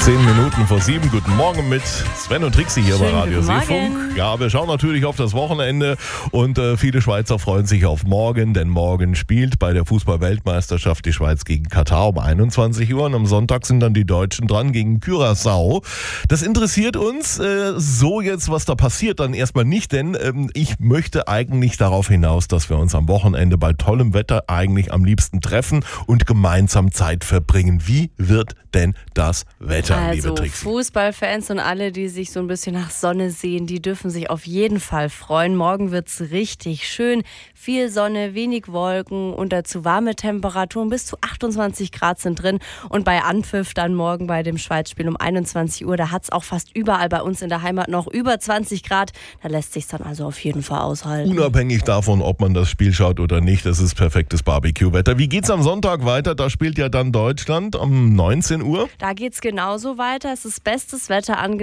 6:10 Guten Morgen mit Sven und Trixi hier bei Radio Seefunk. Ja, wir schauen natürlich auf das Wochenende und viele Schweizer freuen sich auf morgen, denn morgen spielt bei der Fußball-Weltmeisterschaft die Schweiz gegen Katar um 21 Uhr und am Sonntag sind dann die Deutschen dran gegen Curaçao. Das interessiert uns so jetzt, was da passiert, dann erstmal nicht, denn ich möchte eigentlich darauf hinaus, dass wir uns am Wochenende bei tollem Wetter eigentlich am liebsten treffen und gemeinsam Zeit verbringen. Wie wird denn das Wetter, liebe Also Trixi? Fußballfans und alle, die sich so ein bisschen nach Sonne sehen, die dürfen sich auf jeden Fall freuen. Morgen wird's richtig schön. Viel Sonne, wenig Wolken und dazu warme Temperaturen. Bis zu 28 Grad sind drin. Und bei Anpfiff dann morgen bei dem Schweizspiel um 21 Uhr, da hat's auch fast überall bei uns in der Heimat noch über 20 Grad. Da lässt sich's dann also auf jeden Fall aushalten. Unabhängig davon, ob man das Spiel schaut oder nicht, das ist perfektes Barbecue-Wetter. Wie geht's am Sonntag weiter? Da spielt ja dann Deutschland um 19 Uhr. Da geht's genauso weiter. Es ist bestes Wetter angesagt.